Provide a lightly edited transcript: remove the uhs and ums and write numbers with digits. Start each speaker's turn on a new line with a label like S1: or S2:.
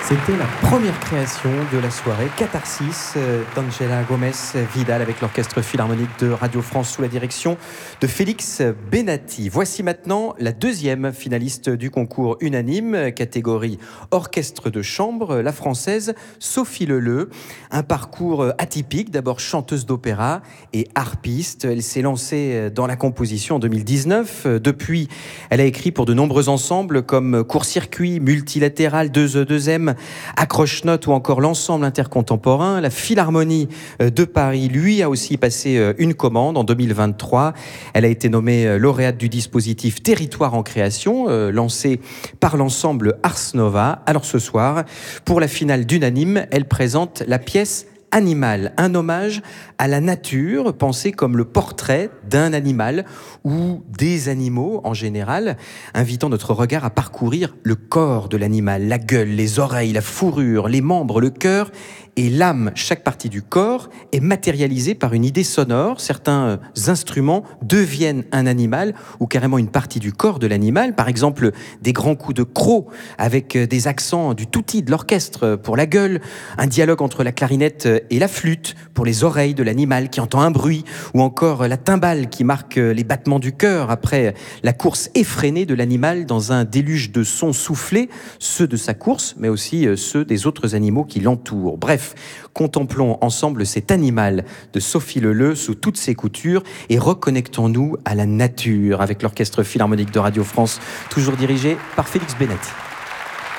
S1: C'était la première création de la soirée, Catharsis, d'Angela Gomez Vidal avec l'Orchestre Philharmonique de Radio France sous la direction de Félix Benatti. Voici maintenant la deuxième finaliste du concours unanime, catégorie orchestre de chambre, la française Sophie Leleu. Un parcours atypique, d'abord chanteuse d'opéra et harpiste. Elle s'est lancée dans la composition en 2019. Depuis, elle a écrit pour de nombreux ensembles comme Court-Circuit, Multilatéral, 2E2M, Accroche-Notes ou encore l'ensemble intercontemporain. La Philharmonie de Paris, lui, a aussi passé une commande en 2023. Elle a été nommée lauréate du dispositif Territoire en création, lancé par l'ensemble Ars Nova. Alors ce soir, pour la finale d'Unanime, elle présente la pièce Animal, un hommage à la nature, pensé comme le portrait d'un animal ou des animaux en général, invitant notre regard à parcourir le corps de l'animal, la gueule, les oreilles, la fourrure, les membres, le cœur et l'âme. Chaque partie du corps est matérialisée par une idée sonore. Certains instruments deviennent un animal ou carrément une partie du corps de l'animal. Par exemple, des grands coups de croc avec des accents du tutti de l'orchestre pour la gueule, un dialogue entre la clarinette et la flûte pour les oreilles de l'animal qui entend un bruit, ou encore la timbale qui marque les battements du cœur après la course effrénée de l'animal dans un déluge de sons soufflés, ceux de sa course, mais aussi ceux des autres animaux qui l'entourent. Bref, contemplons ensemble cet animal de Sophie Leleu sous toutes ses coutures et reconnectons-nous à la nature avec l'Orchestre Philharmonique de Radio France, toujours dirigé par Félix Benatti.